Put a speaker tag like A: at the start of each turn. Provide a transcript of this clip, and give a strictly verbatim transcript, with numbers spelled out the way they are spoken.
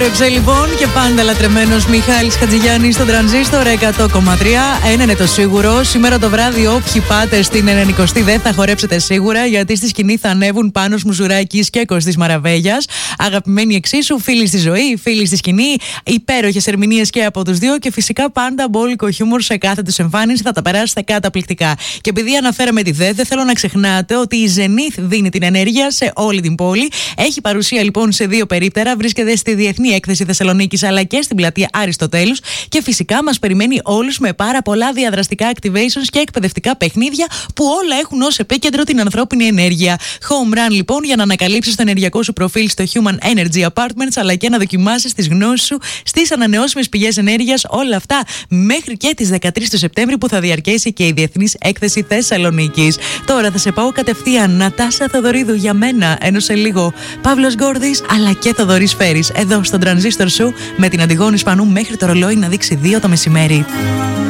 A: Επέστρεψε λοιπόν και πάντα λατρεμένος Μιχάλης Χατζηγιάννης στον Τρανζίστορ εκατό κόμμα τρία. Ένα είναι το σίγουρο. Σήμερα το βράδυ, όποιοι πάτε στην ενενηκοστή δεν θα χορέψετε σίγουρα, γιατί στη σκηνή θα ανέβουν Πάνος Μουζουράκης και Κωστής Μαραβέγιας. Αγαπημένοι εξίσου, φίλοι στη ζωή, φίλοι στη σκηνή. Υπέροχες ερμηνείες και από τους δύο και φυσικά πάντα μπόλικο χιούμορ σε κάθε τους εμφάνιση. Θα τα περάσετε καταπληκτικά. Και επειδή αναφέραμε τη ΔΕ, δεν θέλω να ξεχνάτε ότι η Zenith δίνει την ενέργεια σε όλη την πόλη. Έχει παρουσία λοιπόν σε δύο περίπτερα. Βρίσκεται στη Διεθνή Έκθεση Θεσσαλονίκης αλλά και στην πλατεία Αριστοτέλους. Και φυσικά μας περιμένει όλους με πάρα πολλά διαδραστικά activations και εκπαιδευτικά παιχνίδια που όλα έχουν ως επίκεντρο την ανθρώπινη ενέργεια. Home run λοιπόν για να ανακαλύψεις το ενεργειακό σου προφίλ στο Human Energy Apartments, αλλά και να δοκιμάσεις τις γνώσεις σου στις ανανεώσιμες πηγές ενέργειας. Όλα αυτά μέχρι και τις δεκατρείς του Σεπτέμβρη, που θα διαρκέσει και η Διεθνής Έκθεση Θεσσαλονίκης. Τώρα θα σε πάω κατευθείαν Νατάσα Θοδωρίδου για μένα, ενώ σε λίγο Παύλος Γκόρδης αλλά και Θοδωρής Φέρης εδώ στον Transistor Show, με την Αντιγόνη Σπανού μέχρι το ρολόι να δείξει δύο το μεσημέρι.